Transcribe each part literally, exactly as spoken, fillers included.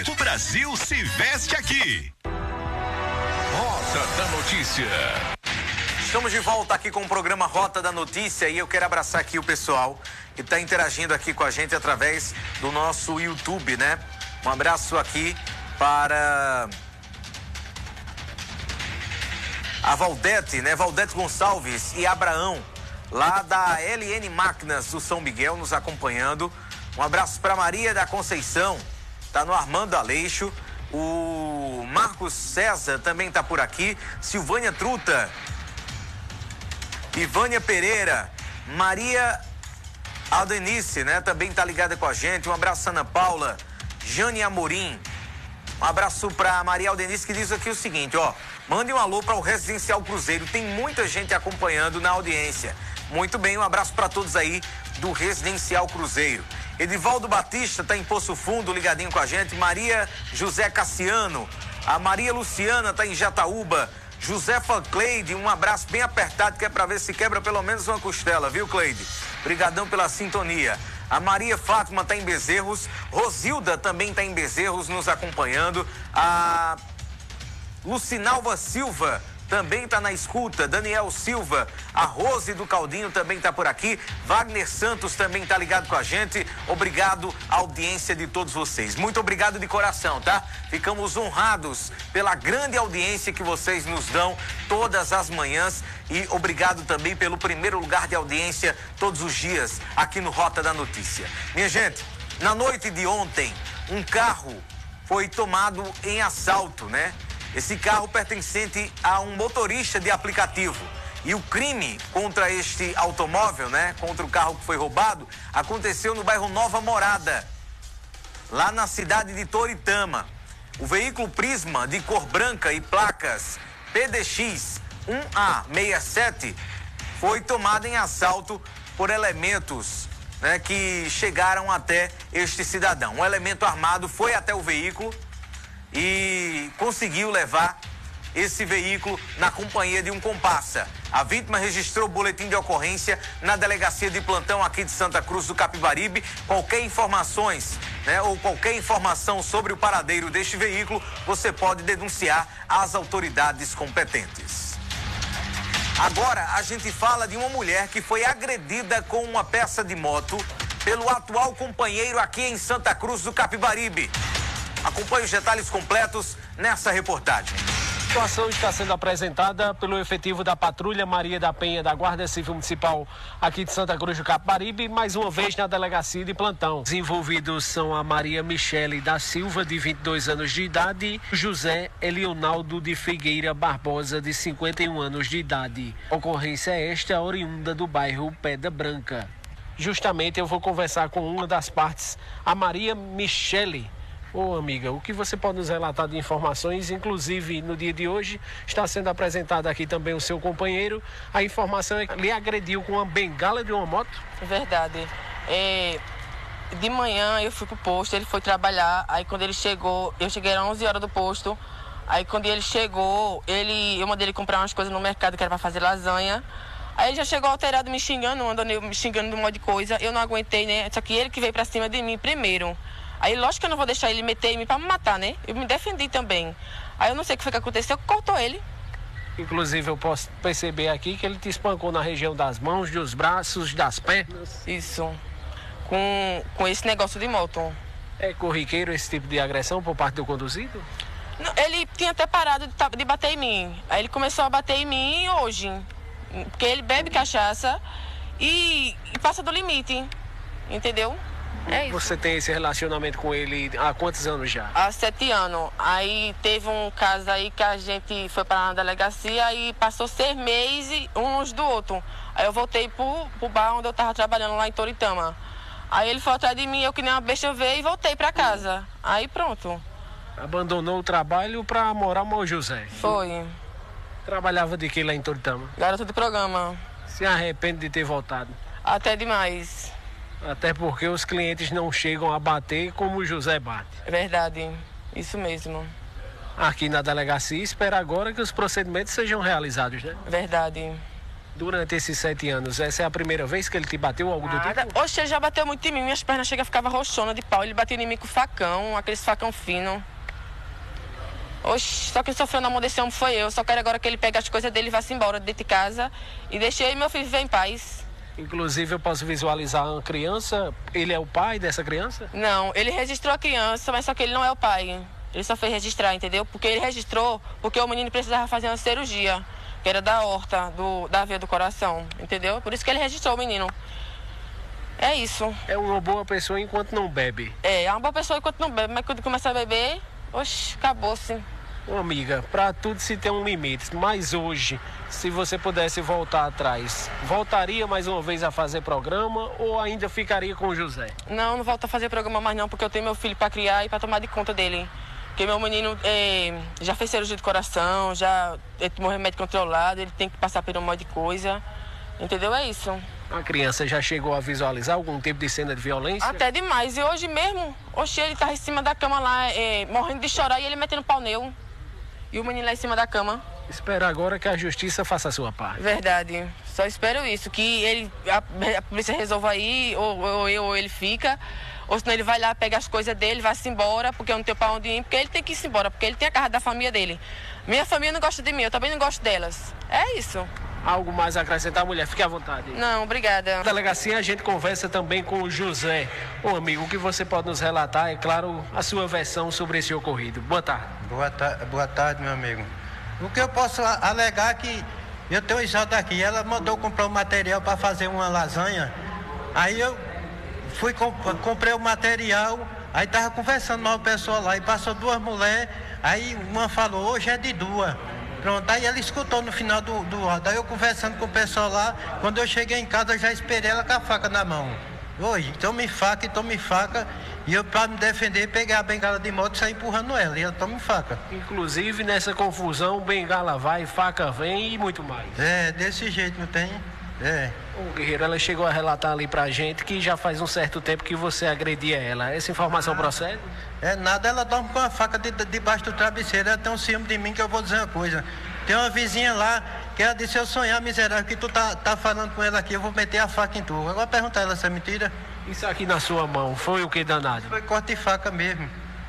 O Brasil se veste aqui. Rota da Notícia. Estamos de volta aqui com o programa Rota da Notícia e eu quero abraçar aqui o pessoal que está interagindo aqui com a gente através do nosso YouTube, né? Um abraço aqui para a Valdete, né? Valdete Gonçalves e Abraão, lá da L N Máquinas do São Miguel, nos acompanhando. Um abraço para Maria da Conceição, tá no Armando Aleixo. O Marcos César também está por aqui. Silvânia Truta, Ivânia Pereira, Maria Aldenice, né? Também está ligada com a gente. Um abraço, Ana Paula, Jane Amorim. Um abraço para Maria Aldenice, que diz aqui o seguinte, ó. Mande um alô para o Residencial Cruzeiro. Tem muita gente acompanhando na audiência. Muito bem, um abraço para todos aí do Residencial Cruzeiro. Edivaldo Batista está em Poço Fundo, ligadinho com a gente. Maria José Cassiano. A Maria Luciana está em Jataúba. Josefa Cleide, um abraço bem apertado, que é para ver se quebra pelo menos uma costela, viu, Cleide? Obrigadão pela sintonia. A Maria Fátima está em Bezerros. Rosilda também está em Bezerros, nos acompanhando. A Lucinalva Silva também está na escuta. Daniel Silva, a Rose do Caldinho também está por aqui. Wagner Santos também está ligado com a gente. Obrigado à audiência de todos vocês. Muito obrigado de coração, tá? Ficamos honrados pela grande audiência que vocês nos dão todas as manhãs. E obrigado também pelo primeiro lugar de audiência todos os dias aqui no Rota da Notícia. Minha gente, na noite de ontem, um carro foi tomado em assalto, né? Esse carro pertencente a um motorista de aplicativo. E o crime contra este automóvel, né, contra o carro que foi roubado, aconteceu no bairro Nova Morada, lá na cidade de Toritama. O veículo Prisma, de cor branca e placas P D X um A sessenta e sete, foi tomado em assalto por elementos, né, que chegaram até este cidadão. Um elemento armado foi até o veículo e conseguiu levar esse veículo na companhia de um comparsa. A vítima registrou o boletim de ocorrência na delegacia de plantão aqui de Santa Cruz do Capibaribe. Qualquer informações, né, ou qualquer informação sobre o paradeiro deste veículo, você pode denunciar às autoridades competentes. Agora a gente fala de uma mulher que foi agredida com uma peça de moto pelo atual companheiro aqui em Santa Cruz do Capibaribe. Acompanhe os detalhes completos nessa reportagem. A situação está sendo apresentada pelo efetivo da Patrulha Maria da Penha da Guarda Civil Municipal aqui de Santa Cruz do Capibaribe, mais uma vez na delegacia de plantão. Os envolvidos são a Maria Michele da Silva, de vinte e dois anos de idade, e José Elionaldo de Figueira Barbosa, de cinquenta e um anos de idade. A ocorrência é esta, oriunda do bairro Pedra Branca. Justamente eu vou conversar com uma das partes, a Maria Michele. Ô, amiga, o que você pode nos relatar de informações? Inclusive, no dia de hoje, está sendo apresentado aqui também o seu companheiro. A informação é que ele agrediu com uma bengala de uma moto? Verdade. É, de manhã eu fui pro posto, ele foi trabalhar. Aí quando ele chegou, eu cheguei às onze horas do posto. Aí quando ele chegou, ele, eu mandei ele comprar umas coisas no mercado que era para fazer lasanha. Aí ele já chegou alterado, me xingando, andando, me xingando de um monte de coisa. Eu não aguentei, né? Só que ele que veio para cima de mim primeiro. Aí, lógico que eu não vou deixar ele meter em mim pra me matar, né? Eu me defendi também. Aí eu não sei o que foi que aconteceu, cortou ele. Inclusive, eu posso perceber aqui que ele te espancou na região das mãos, dos braços, das pernas. Isso. Com, com esse negócio de moto. É corriqueiro esse tipo de agressão por parte do conduzido? Não, ele tinha até parado de, de bater em mim. Aí ele começou a bater em mim hoje. Porque ele bebe cachaça e, e passa do limite. Entendeu? É isso. Você tem esse relacionamento com ele há quantos anos já? Há sete anos. Aí teve um caso aí que a gente foi para a delegacia e passou seis meses um longe do outro. Aí eu voltei pro, pro bar onde eu tava trabalhando lá em Toritama. Aí ele foi atrás de mim, eu que nem uma besta veio e voltei para casa. Aí pronto. Abandonou o trabalho para morar no José? Foi. Trabalhava de que lá em Toritama? Garoto de programa. Se arrepende de ter voltado? Até demais. Até porque os clientes não chegam a bater como o José bate. É verdade, isso mesmo. Aqui na delegacia, espera agora que os procedimentos sejam realizados, né? Verdade. Durante esses sete anos, essa é a primeira vez que ele te bateu algo do Nada. tipo? Oxe, ele já bateu muito em mim, minhas pernas chegam a ficar roxona de pau. Ele bateu em mim com facão, aqueles facão fino. Oxe, só quem sofreu na mão desse homem foi eu. Só quero agora que ele pegue as coisas dele e vá-se embora de dentro de casa. E deixe eu e meu filho viver em paz. Inclusive, eu posso visualizar uma criança. Ele é o pai dessa criança? Não, ele registrou a criança, mas só que ele não é o pai. Ele só fez registrar, entendeu? Porque ele registrou porque o menino precisava fazer uma cirurgia, que era da horta, do, da veia do coração, entendeu? Por isso que ele registrou o menino. É isso. É uma boa pessoa enquanto não bebe. É, é uma boa pessoa enquanto não bebe, mas quando começa a beber, oxe, acabou-se. Ô, amiga, pra tudo se tem um limite, mas hoje, se você pudesse voltar atrás, voltaria mais uma vez a fazer programa ou ainda ficaria com o José? Não, não volto a fazer programa mais não, porque eu tenho meu filho pra criar e pra tomar de conta dele. Porque meu menino é, já fez cirurgia de coração, já tomou remédio controlado, ele tem que passar por um monte de coisa, entendeu? É isso. A criança já chegou a visualizar algum tipo de cena de violência? Até demais. E hoje mesmo, oxe, ele tá em cima da cama lá, é, morrendo de chorar e ele metendo pau nele. E o menino lá em cima da cama. Espera agora que a justiça faça a sua parte. Verdade. Só espero isso, que ele, a, a polícia resolva aí, ou, ou eu ou ele fica, ou senão ele vai lá, pega as coisas dele, vai-se embora, porque eu não tenho pra onde ir, porque ele tem que ir embora, porque ele tem a casa da família dele. Minha família não gosta de mim, eu também não gosto delas. É isso. Algo mais a acrescentar, mulher? Fique à vontade. Não, obrigada. Na delegacia a gente conversa também com o José. Ô amigo, o que você pode nos relatar, é claro, a sua versão sobre esse ocorrido. Boa tarde. Boa, ta boa tarde, meu amigo. O que eu posso alegar é que eu tenho o Isaldo aqui, ela mandou comprar um material para fazer uma lasanha. Aí eu fui, comp comprei o material, aí tava conversando mal o pessoal lá, e passou duas mulheres, aí uma falou, hoje é de duas. Pronto, aí ela escutou no final do, do áudio. Daí eu conversando com o pessoal lá, quando eu cheguei em casa eu já esperei ela com a faca na mão. Oi, tome faca e tome faca. E eu, para me defender, peguei a bengala de moto e saí empurrando ela. E ela tome faca. Inclusive, nessa confusão, bengala vai, faca vem e muito mais. É, desse jeito, não tem? É. Ô, Guerreiro, ela chegou a relatar ali pra gente que já faz um certo tempo que você agredia ela. Essa informação ah, procede? É nada, ela dorme com a faca de, de, debaixo do travesseiro. Ela tem um ciúme de mim que eu vou dizer uma coisa. Tem uma vizinha lá que ela disse, eu sonhar, miserável, que tu tá, tá falando com ela aqui, eu vou meter a faca em tu. Agora perguntar ela se é mentira. Isso aqui na sua mão, foi o que danado? Foi corte de faca mesmo,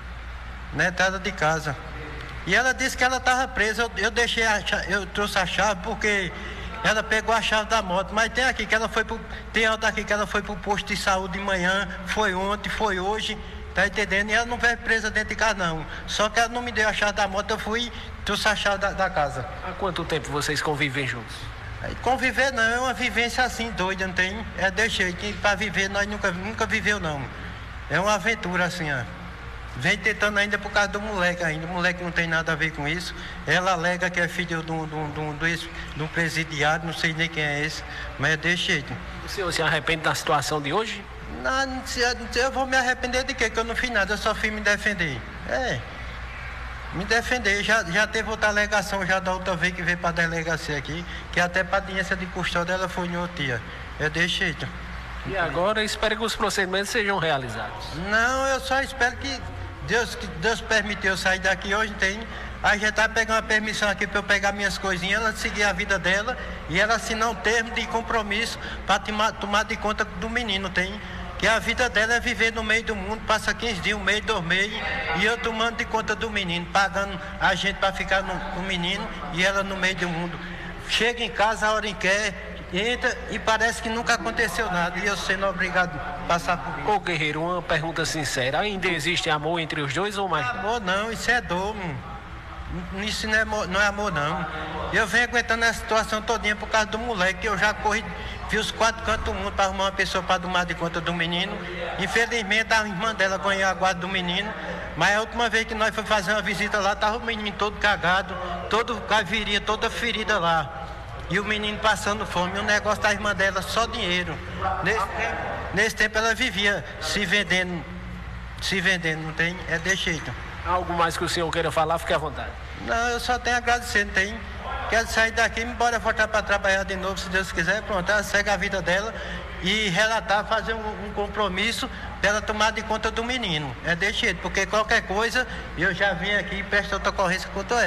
na entrada de casa. E ela disse que ela estava presa, eu, eu deixei a chave, eu trouxe a chave porque ela pegou a chave da moto, mas tem aqui que ela foi pro, tem outra aqui que ela foi pro posto de saúde de manhã, foi ontem, foi hoje, tá entendendo? E ela não veio presa dentro de casa não, só que ela não me deu a chave da moto, eu fui, trouxe a chave da, da casa. Há quanto tempo vocês convivem juntos? Conviver não, é uma vivência assim doida, não tem? É desse jeito, que para viver nós nunca, nunca viveu não. É uma aventura assim, ó. Vem tentando ainda por causa do moleque ainda, o moleque não tem nada a ver com isso. Ela alega que é filho de um, de um, de um, de um presidiário, não sei nem quem é esse, mas é desse jeito. O senhor se arrepende da situação de hoje? Não, eu vou me arrepender de quê? Que eu não fiz nada, eu só fui me defender. É. Me defender, já, já teve outra alegação já da outra vez que veio para a delegacia aqui, que até para a audiência de custódia ela foi em outro dia. É desse jeito. E agora espero que os procedimentos sejam realizados. Não, eu só espero que Deus, que Deus permitiu eu sair daqui hoje, tem. A gente tá pegando uma permissão aqui para eu pegar minhas coisinhas, ela seguir a vida dela e ela assinar um termo de compromisso para tomar, tomar de conta do menino, tem. Que a vida dela é viver no meio do mundo, passa quinze dias, um mês, dois meses, e eu tomando de conta do menino, pagando a gente para ficar no, no menino e ela no meio do mundo. Chega em casa a hora em que quer, entra e parece que nunca aconteceu nada, e eu sendo obrigado a passar por isso. Ô Guerreiro, uma pergunta sincera, ainda existe amor entre os dois ou mais? Amor não, isso é dor, mano. Isso não é, não é amor não. Eu venho aguentando essa situação todinha por causa do moleque, que eu já corri, vi os quatro cantos do mundo para arrumar uma pessoa para tomar de conta do menino. Infelizmente a irmã dela ganhou a guarda do menino, mas a última vez que nós fomos fazer uma visita lá, estava o menino todo cagado, todo com a virilha toda ferida lá. E o menino passando fome, e o negócio da irmã dela só dinheiro. Nesse tempo, nesse tempo ela vivia se vendendo, se vendendo, não tem? É desse jeito. Algo mais que o senhor queira falar, fique à vontade. Não, eu só tenho a agradecer, não tem? Quero sair daqui, embora voltar para trabalhar de novo, se Deus quiser. Pronto, ela segue a vida dela e relatar, fazer um, um compromisso para ela tomar de conta do menino. É desse jeito, porque qualquer coisa, eu já vim aqui e presto outra ocorrência contra ela.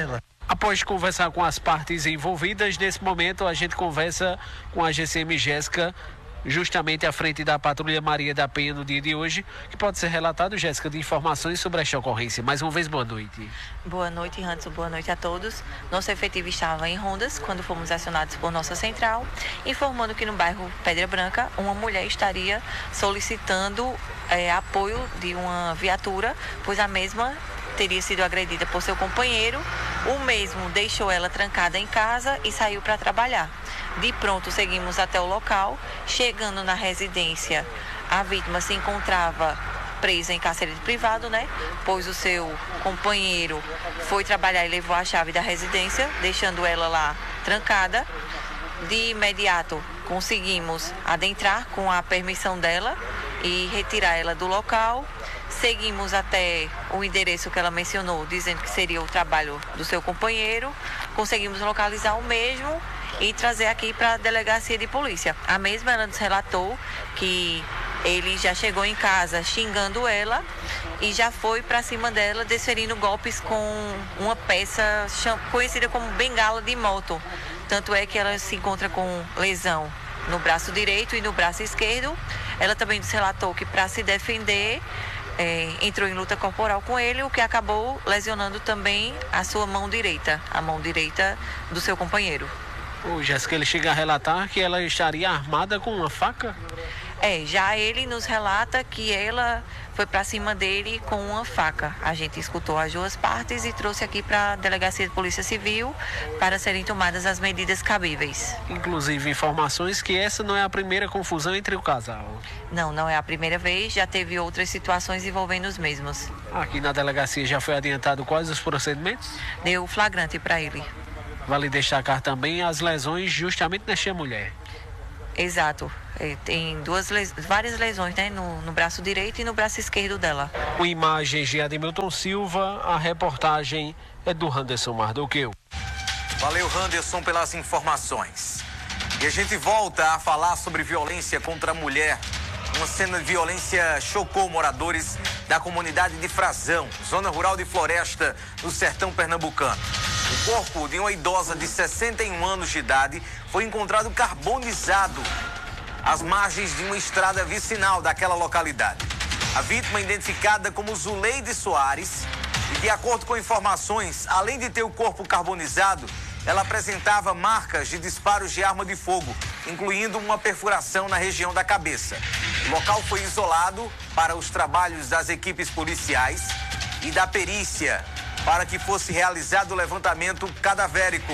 Após conversar com as partes envolvidas, nesse momento a gente conversa com a G C M Jéssica, justamente à frente da Patrulha Maria da Penha no dia de hoje, que pode ser relatado, Jéssica, de informações sobre esta ocorrência. Mais uma vez, boa noite. Boa noite, Hanson. Boa noite a todos. Nosso efetivo estava em rondas quando fomos acionados por nossa central, informando que no bairro Pedra Branca, uma mulher estaria solicitando é, apoio de uma viatura, pois a mesma teria sido agredida por seu companheiro. O mesmo deixou ela trancada em casa e saiu para trabalhar. De pronto, seguimos até o local. Chegando na residência, a vítima se encontrava presa em cárcere privado, né? Pois o seu companheiro foi trabalhar e levou a chave da residência, deixando ela lá trancada. De imediato, conseguimos adentrar com a permissão dela e retirar ela do local. Seguimos até o endereço que ela mencionou, dizendo que seria o trabalho do seu companheiro. Conseguimos localizar o mesmo e trazer aqui para a delegacia de polícia. A mesma, ela nos relatou que ele já chegou em casa xingando ela e já foi para cima dela, desferindo golpes com uma peça conhecida como bengala de moto. Tanto é que ela se encontra com lesão no braço direito e no braço esquerdo. Ela também nos relatou que, para se defender, É, entrou em luta corporal com ele, o que acabou lesionando também a sua mão direita, a mão direita do seu companheiro. O Jéssica, ele chega a relatar que ela estaria armada com uma faca? É, já ele nos relata que ela foi para cima dele com uma faca. A gente escutou as duas partes e trouxe aqui para a Delegacia de Polícia Civil para serem tomadas as medidas cabíveis. Inclusive informações que essa não é a primeira confusão entre o casal. Não, não é a primeira vez, já teve outras situações envolvendo os mesmos. Aqui na delegacia já foi adiantado quais os procedimentos? Deu flagrante para ele. Vale destacar também as lesões justamente nesta mulher. Exato. É, tem duas les... várias lesões, né? No, no braço direito e no braço esquerdo dela. Com imagens de Admilton Silva, a reportagem é do Anderson Mardoqueu. Valeu, Anderson, pelas informações. E a gente volta a falar sobre violência contra a mulher. Uma cena de violência chocou moradores da comunidade de Frazão, zona rural de Floresta, no sertão pernambucano. O corpo de uma idosa de sessenta e um anos de idade foi encontrado carbonizado às margens de uma estrada vicinal daquela localidade. A vítima, identificada como Zuleide Soares, e de acordo com informações, além de ter o corpo carbonizado, ela apresentava marcas de disparos de arma de fogo, incluindo uma perfuração na região da cabeça. O local foi isolado para os trabalhos das equipes policiais e da perícia, para que fosse realizado o levantamento cadavérico,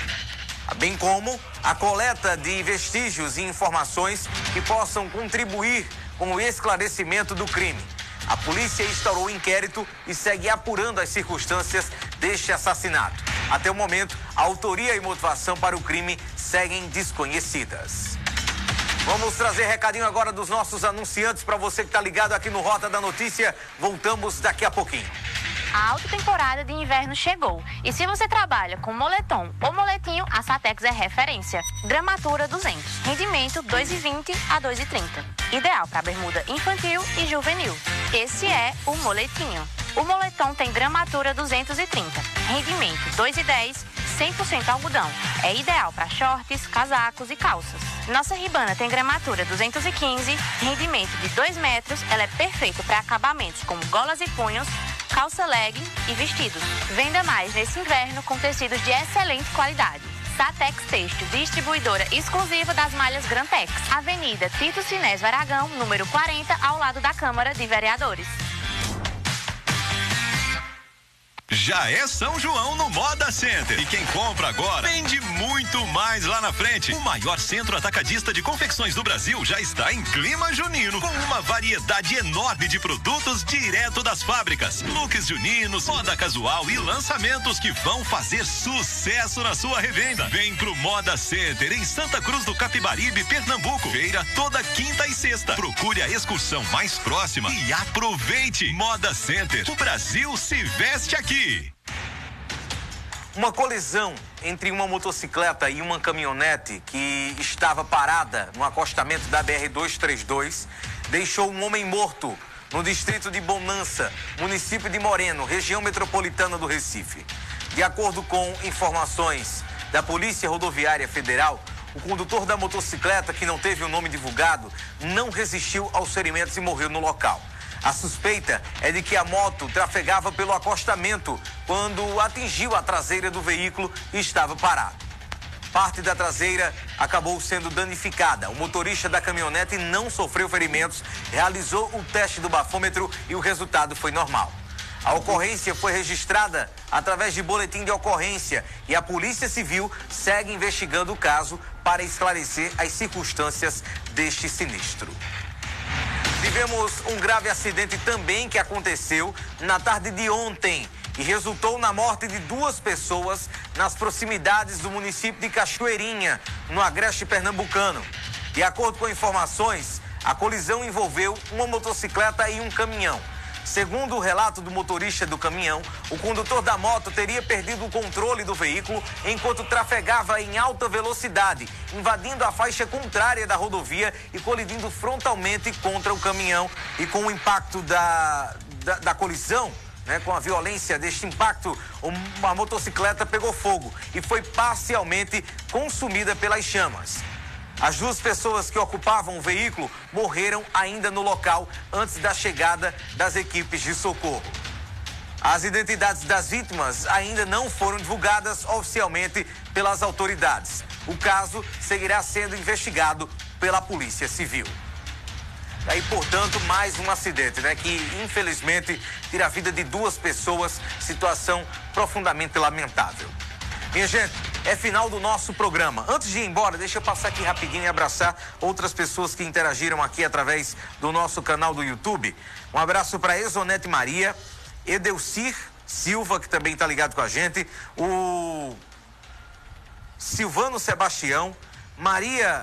bem como a coleta de vestígios e informações que possam contribuir com o esclarecimento do crime. A polícia instaurou o inquérito e segue apurando as circunstâncias deste assassinato. Até o momento, a autoria e motivação para o crime seguem desconhecidas. Vamos trazer recadinho agora dos nossos anunciantes para você que está ligado aqui no Rota da Notícia. Voltamos daqui a pouquinho. A alta temporada de inverno chegou. E se você trabalha com moletom ou moletinho, a Satex é referência. Gramatura duzentos, rendimento dois e vinte a dois e trinta. Ideal para bermuda infantil e juvenil. Esse é o moletinho. O moletom tem gramatura duzentos e trinta, rendimento dois e dez, cem por cento algodão. É ideal para shorts, casacos e calças. Nossa Ribana tem gramatura duzentos e quinze, rendimento de dois metros. Ela é perfeita para acabamentos como golas e punhos, calça legging e vestidos. Venda mais nesse inverno com tecidos de excelente qualidade. Satex Têxtil, distribuidora exclusiva das malhas Grantex. Avenida Tito Sinésio Aragão, número quarenta, ao lado da Câmara de Vereadores. Já é São João no Moda Center. E quem compra agora vende muito mais lá na frente. O maior centro atacadista de confecções do Brasil já está em clima junino, com uma variedade enorme de produtos direto das fábricas. Looks juninos, moda casual e lançamentos que vão fazer sucesso na sua revenda. Vem pro Moda Center em Santa Cruz do Capibaribe, Pernambuco. Feira toda quinta e sexta. Procure a excursão mais próxima e aproveite. Moda Center. O Brasil se veste aqui. Uma colisão entre uma motocicleta e uma caminhonete que estava parada no acostamento da B R duzentos e trinta e dois deixou um homem morto no distrito de Bonança, município de Moreno, região metropolitana do Recife. De acordo com informações da Polícia Rodoviária Federal, o condutor da motocicleta, que não teve o nome divulgado, não resistiu aos ferimentos e morreu no local. A suspeita é de que a moto trafegava pelo acostamento quando atingiu a traseira do veículo e estava parado. Parte da traseira acabou sendo danificada. O motorista da caminhonete não sofreu ferimentos, realizou o teste do bafômetro e o resultado foi normal. A ocorrência foi registrada através de boletim de ocorrência e a Polícia Civil segue investigando o caso para esclarecer as circunstâncias deste sinistro. Tivemos um grave acidente também que aconteceu na tarde de ontem e resultou na morte de duas pessoas nas proximidades do município de Cachoeirinha, no agreste pernambucano. De acordo com informações, a colisão envolveu uma motocicleta e um caminhão. Segundo o relato do motorista do caminhão, o condutor da moto teria perdido o controle do veículo enquanto trafegava em alta velocidade, invadindo a faixa contrária da rodovia e colidindo frontalmente contra o caminhão. E com o impacto da, da, da colisão, né, com a violência deste impacto, uma motocicleta pegou fogo e foi parcialmente consumida pelas chamas. As duas pessoas que ocupavam o veículo morreram ainda no local antes da chegada das equipes de socorro. As identidades das vítimas ainda não foram divulgadas oficialmente pelas autoridades. O caso seguirá sendo investigado pela Polícia Civil. E aí, portanto, mais um acidente, né, que infelizmente tira a vida de duas pessoas, situação profundamente lamentável. Minha gente, é final do nosso programa. Antes de ir embora, deixa eu passar aqui rapidinho e abraçar outras pessoas que interagiram aqui através do nosso canal do YouTube. Um abraço para Exonete Maria, Edelcir Silva, que também está ligado com a gente, o Silvano Sebastião, Maria,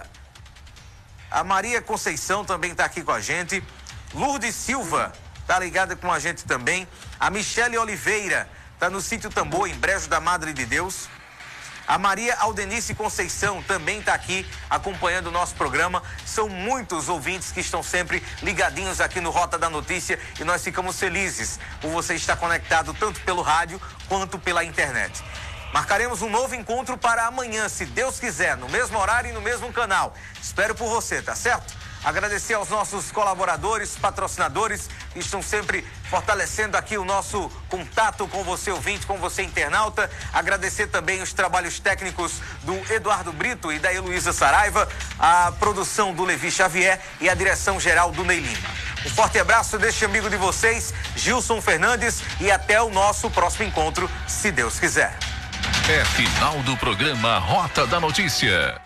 a Maria Conceição também está aqui com a gente, Lourdes Silva está ligada com a gente também, a Michele Oliveira está no Sítio Tambor, em Brejo da Madre de Deus. A Maria Aldenice Conceição também está aqui acompanhando o nosso programa. São muitos ouvintes que estão sempre ligadinhos aqui no Rota da Notícia e nós ficamos felizes por você estar conectado tanto pelo rádio quanto pela internet. Marcaremos um novo encontro para amanhã, se Deus quiser, no mesmo horário e no mesmo canal. Espero por você, tá certo? Agradecer aos nossos colaboradores, patrocinadores, que estão sempre fortalecendo aqui o nosso contato com você ouvinte, com você internauta. Agradecer também os trabalhos técnicos do Eduardo Brito e da Heloísa Saraiva, a produção do Levi Xavier e a direção geral do Ney Lima. Um forte abraço deste amigo de vocês, Gilson Fernandes, e até o nosso próximo encontro, se Deus quiser. É final do programa Rota da Notícia.